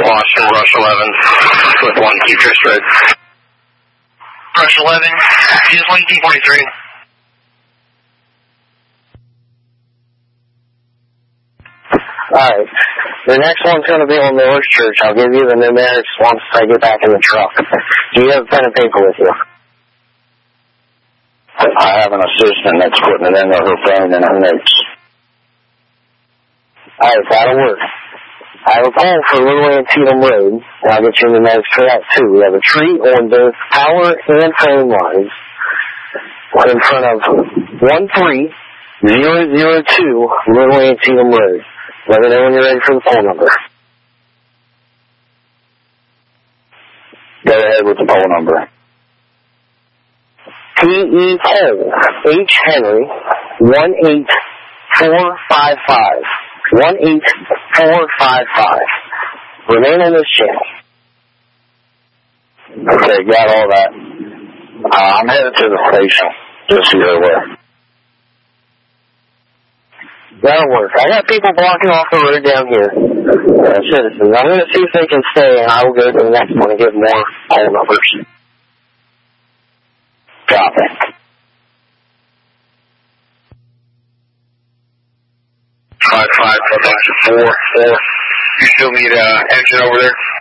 Boston, Rush 11, with 1 Future Straight. Rush 11, use 1 D43. Alright, the next one's going to be on Miller's Church. I'll give you the numerics once I get back in the truck. Do you have pen and paper with you? I have an assistant that's putting it into her phone and her notes. Alright, that'll work. I have a call for Little Antietam Road, and I'll get you the notes for that too. We have a tree on both power and phone lines. We're in front of 13002 Little Antietam Road. Let me know when you're ready for the phone number. Go ahead with the phone number. P.E. Cole, H. Henry, 18455. 18455. Remain on this channel. Okay, got all that. I'm headed to the station, just so you're aware. That'll work. I got people blocking off the road down here. Citizens. I'm going to see if they can stay, and I will go to the next one and get more phone numbers. Copy. 55 4. You still need engine over there?